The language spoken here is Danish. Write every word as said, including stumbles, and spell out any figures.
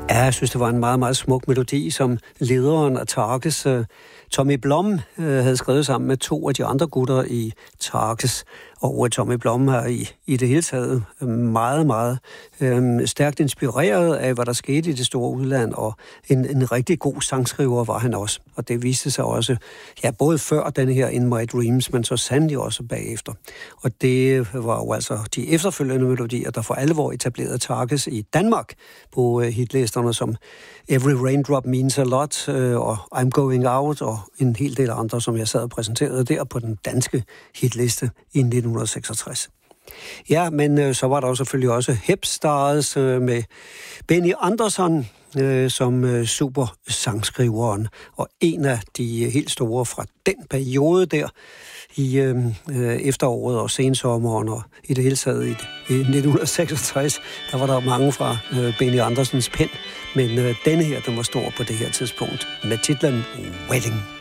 Ja, jeg synes, det var en meget, meget smuk melodi, som lederen af Tarkes, uh, Tommy Blom, uh, havde skrevet sammen med to af de andre gutter i Tarkes. Og uh, Tommy Blom har i, i det hele taget meget, meget um, stærkt inspireret af, hvad der skete i det store udland, og en, en rigtig god sangskriver var han også. Og det viste sig også, ja, både før den her In My Dreams, men så sandelig også bagefter. Og det var jo altså de efterfølgende melodier, der for alvor etablerede Tarkes i Danmark på uh, hitlisterne, som Every Raindrop Means a Lot, uh, og I'm Going Out, og en hel del andre, som jeg sad og præsenterede der på den danske hitliste i nitten seksogtres. Ja, men øh, så var der jo selvfølgelig også Hepstars øh, med Benny Andersson øh, som øh, super sangskriveren, og en af de øh, helt store fra den periode der i øh, øh, efteråret og sensommeren, og i det hele taget i, i nitten seksogtres, der var der mange fra øh, Benny Andersons pen, men øh, denne her, den var stor på det her tidspunkt, med titlen Wedding.